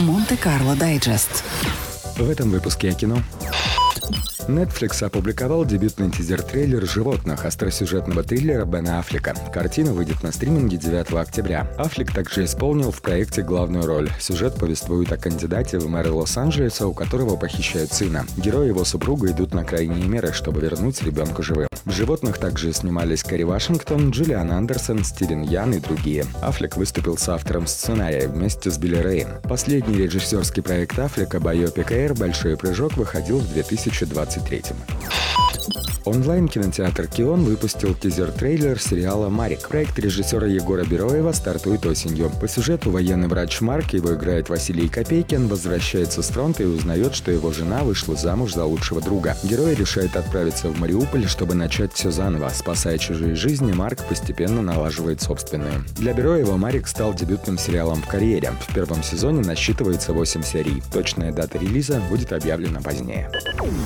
Монте-Карло Дайджест. В этом выпуске о кино. Netflix опубликовал дебютный тизер-трейлер «Животных» остросюжетного триллера Бена Аффлека. Картина выйдет на стриминге 9 октября. Аффлек также исполнил в проекте главную роль. Сюжет повествует о кандидате в мэры Лос-Анджелеса, у которого похищают сына. Герои и его супруга идут на крайние меры, чтобы вернуть ребенка живым. В «Животных» также снимались Керри Вашингтон, Джиллиан Андерсон, Стивен Ян и другие. Аффлек выступил с автором сценария вместе с Билли Рэем. Последний режиссерский проект Аффлека «Байопик Эйр. Большой прыжок» выходил в 2023. Онлайн-кинотеатр «Кион» выпустил тизер-трейлер сериала «Марик». Проект режиссера Егора Бероева стартует осенью. По сюжету военный врач Марк, его играет Василий Копейкин, возвращается с фронта и узнает, что его жена вышла замуж за лучшего друга. Герой решает отправиться в Мариуполь, чтобы начать все заново. Спасая чужие жизни, Марк постепенно налаживает собственную. Для Бероева «Марик» стал дебютным сериалом в карьере. В первом сезоне насчитывается 8 серий. Точная дата релиза будет объявлена позднее.